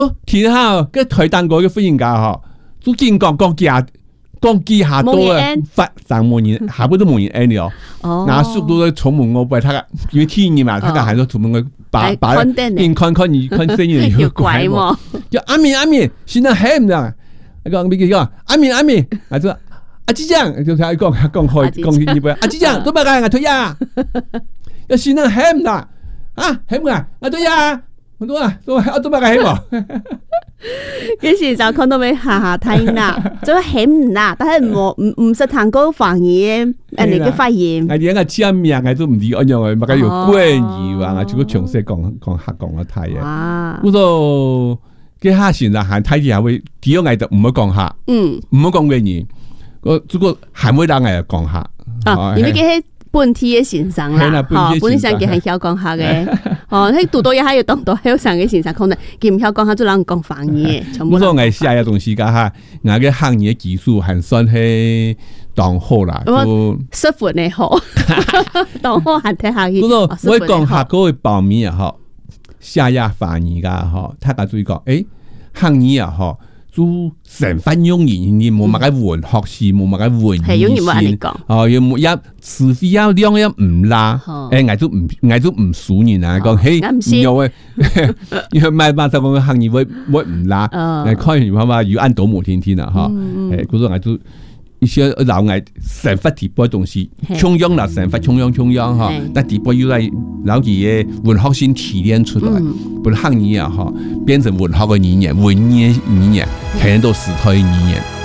哦，其他個台單個嘅飛行家嗬，都見講機下多啊，發上模擬，下邊都模擬 N 了。哦，拿速度嘅從門我背，他因為天意嘛，他個係都從門個把邊看聲音要怪嘛。叫阿敏，現在係唔得。一個咩叫阿敏，啊就阿機長，就佢講呢邊，阿機長都唔該，我退呀。要現在係唔得啊，係唔得，我退呀。我都唔該係冇。 嗰時就看到咪下聽啦，做係唔啦，但係唔識談嗰方言，人哋嘅發言。 我哋個簽名我都唔知按樣嘅，乜嘢有關語啊？我就詳細講客講個泰嘅。我都嘅下先啦，係泰語係會，第二我就唔好講客，唔好講粵語。如果係會讓我講客。 啊，因為佢本地嘅先生啦，本身佢係曉講下嘅。哦，佢讀到一下要當到喺上嘅先生，可能佢唔曉講下，就讓講方言。 我說我寫嘅東西噶嚇，我嘅行業技術還算係當好啦，都師傅你好，當好還睇下去。 我講下嗰個報名啊，嗬，寫呀翻譯噶嗬，他個注意講，行業啊，嗬。做成分用語，你冇乜嘅文學史，冇乜嘅文語史，哦，又冇一詞彙要量要唔拉，我都唔數人啊，講嘿唔有嘅，因為賣辦法講行業會唔拉，看完話嘛要按倒模天啊，哈，嗰種我都一些老藝成發提波東西，中央啦成發中央哈，但提波要嚟老幾嘅文學性提煉出來，不行業啊哈，變成文學嘅語言，文言語言，全都是佢語言。